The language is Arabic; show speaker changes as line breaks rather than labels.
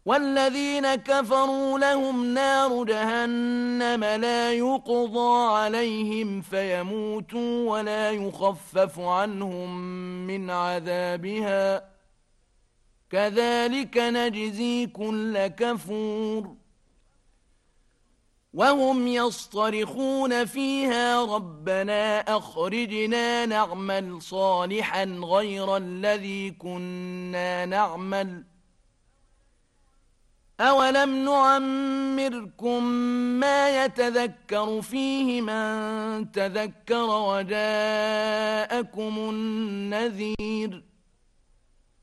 والذين كفروا لهم نار جهنم لا يقضى عليهم فيموتوا ولا يخفف عنهم من عذابها كذلك نجزي كل كفور وهم يصطرخون فيها ربنا أخرجنا نعمل صالحا غير الذي كنا نعمل أولم نعمركم ما يتذكر فيه من تذكر وجاءكم النذير